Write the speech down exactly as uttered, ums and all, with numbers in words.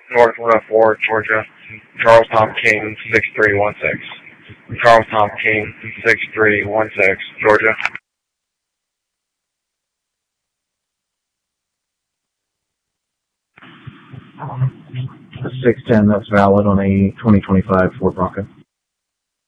North one oh four, Georgia. Charles Tom King, six three one six. Charles Tom King, six three one six, Georgia. six ten, that's valid on a twenty twenty-five Ford Bronco.